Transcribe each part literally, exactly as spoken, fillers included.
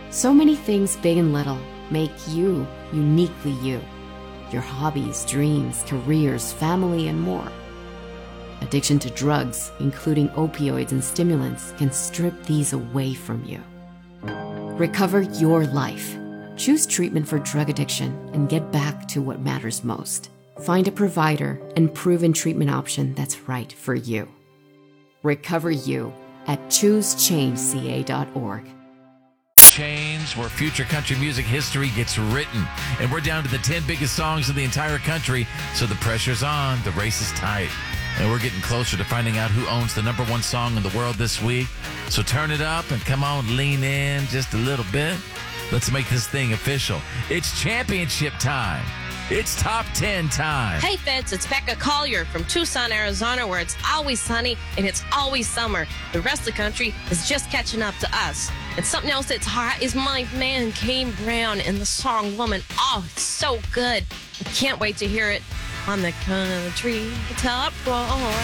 So many things, big and little, make you uniquely you. Your hobbies, dreams, careers, family, and more. Addiction to drugs, including opioids and stimulants, can strip these away from you. Recover your life. Choose treatment for drug addiction and get back to what matters most. Find a provider and proven treatment option that's right for you. Recover You at choose change c a dot org. Change, where future country music history gets written. And we're down to the ten biggest songs in the entire country, so the pressure's on. The race is tight. And we're getting closer to finding out who owns the number one song in the world this week. So turn it up and come on, lean in just a little bit. Let's make this thing official. It's championship time. It's top ten time. Hey, Feds, it's Becca Collier from Tucson, Arizona, where it's always sunny and it's always summer. The rest of the country is just catching up to us. And something else that's hot is my man, Kane Brown, and the song Woman. Oh, it's so good. I can't wait to hear it on the country top roll.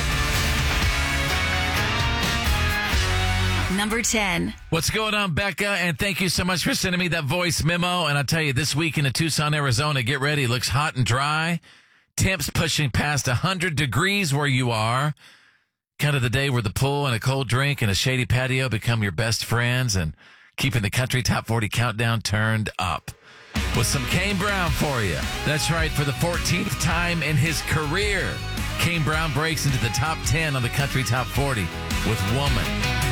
Number ten. What's going on, Becca? And thank you so much for sending me that voice memo. And I'll tell you, this week in Tucson, Arizona, get ready. It looks hot and dry. Temps pushing past one hundred degrees where you are. Kind of the day where the pool and a cold drink and a shady patio become your best friends, and keeping the country top forty countdown turned up. With some Kane Brown for you. That's right, for the fourteenth time in his career, Kane Brown breaks into the top ten on the country top forty with Woman.